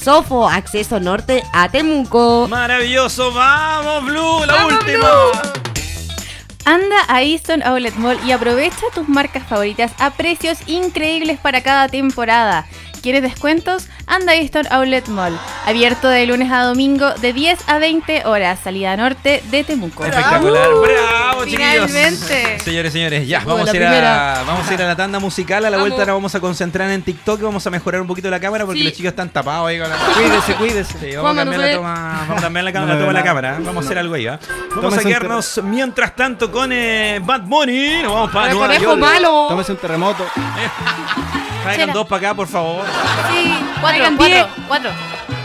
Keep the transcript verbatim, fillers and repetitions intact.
Sofo, acceso norte a Temuco. Maravilloso, vamos Blue, la ¡Vamos, última. Blue! Anda a Easton Outlet Mall y aprovecha tus marcas favoritas a precios increíbles para cada temporada. ¿Quieres descuentos? Anda a Easton Outlet Mall. Abierto de lunes a domingo de diez a veinte horas. Salida norte de Temuco. Espectacular, bravo, chiquillos. Finalmente. Señores, señores, ya, Llegó vamos la a, ir a, primera. vamos a ir a la tanda musical. A la Vamos. vuelta nos vamos a concentrar en TikTok y vamos a mejorar un poquito la cámara porque Sí. los chicos están tapados ahí con la... Cuídese, cuídese. Sí, vamos, a Juan cambiar la Manuel. toma, vamos a cambiar la, cámara, No la toma de la me veo cámara. ¿eh? Vamos a hacer algo ahí. ¿eh? Vamos Tómese a un quedarnos mientras tanto con eh, Bad Bunny. Nos vamos para Pero Nueva conejo York. malo. Tómese un terremoto. Traigan Chela. dos para acá, por favor. Sí, cuatro, Traigan cuatro, diez. cuatro.